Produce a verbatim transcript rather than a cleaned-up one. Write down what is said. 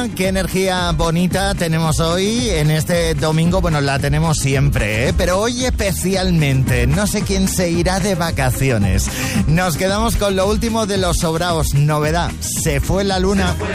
Qué energía bonita tenemos hoy en este domingo. Bueno, la tenemos siempre, ¿eh? Pero hoy especialmente. No sé quién se irá de vacaciones. Nos quedamos con lo último de los sobraos. Novedad, se fue la luna.